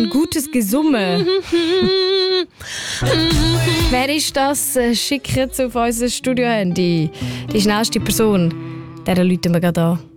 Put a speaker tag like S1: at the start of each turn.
S1: ein gutes Gesumme. Wer ist das? Schickt es auf unser Studio-Handy. Die schnellste Person. Der rufen wir gerade an.